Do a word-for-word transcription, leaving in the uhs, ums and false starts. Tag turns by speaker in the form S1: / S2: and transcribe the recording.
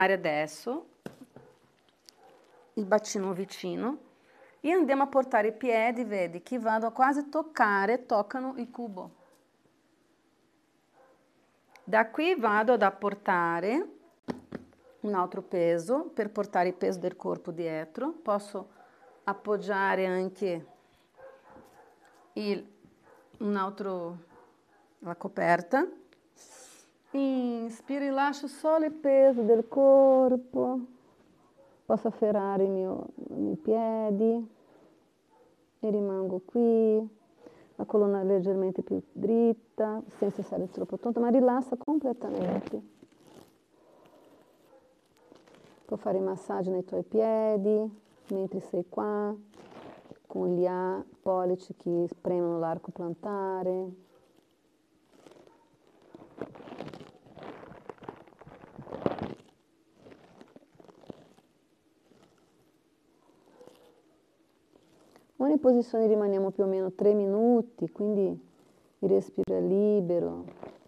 S1: Adesso il bacino vicino e andiamo a portare i piedi, vedi, che vanno a quasi toccare, toccano il cubo. Da qui vado ad apportare un altro peso per portare il peso del corpo dietro. Posso appoggiare anche il, un altro, la coperta. Inspiro e lascio solo il peso del corpo. Posso afferrare i miei, i miei piedi e rimango qui, la colonna leggermente più dritta, senza essere troppo tonta, ma rilassa completamente. Puoi fare i massaggi nei tuoi piedi, mentre sei qua, con gli pollici che premono l'arco plantare. Ogni posizione rimaniamo più o meno tre minuti, quindi il respiro è libero.